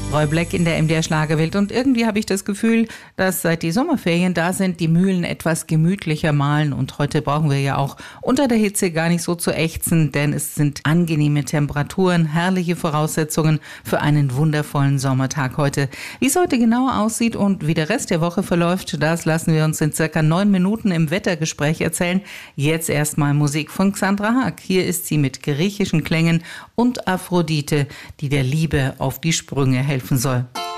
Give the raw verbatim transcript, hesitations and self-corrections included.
Roy Black in der M D R Schlagerwelt. Und irgendwie habe ich das Gefühl, dass seit die Sommerferien da sind, die Mühlen etwas gemütlicher mahlen. Und heute brauchen wir ja auch unter der Hitze gar nicht so zu ächzen, denn es sind angenehme Temperaturen, herrliche Voraussetzungen für einen wundervollen Sommertag heute. Wie es heute genau aussieht und wie der Rest der Woche verläuft, das lassen wir uns in circa neun Minuten im Wettergespräch erzählen. Jetzt erstmal Musik von Xandra Haag. Hier ist sie mit griechischen Klängen und Aphrodite, die der Liebe auf die Sprünge helfen soll.